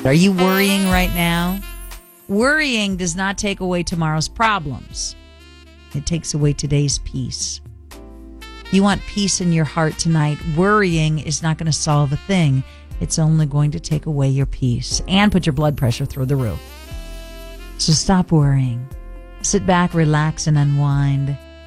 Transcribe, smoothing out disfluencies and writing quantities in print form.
Are you worrying right now? Worrying does not take away tomorrow's problems. It takes away today's peace. You want peace in your heart tonight. Worrying is not going to solve a thing. It's only going to take away your peace and put your blood pressure through the roof. So stop worrying. Sit back, relax, and unwind.